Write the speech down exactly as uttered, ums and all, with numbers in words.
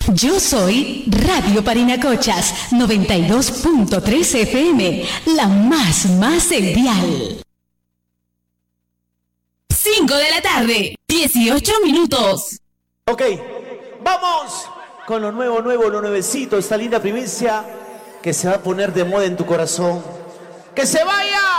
Yo soy Radio Parinacochas, noventa y dos punto tres F M, la más más del dial. cinco de la tarde, dieciocho minutos. Ok, vamos con lo nuevo, nuevo, lo nuevecito, esta linda primicia que se va a poner de moda en tu corazón. ¡Que se vaya!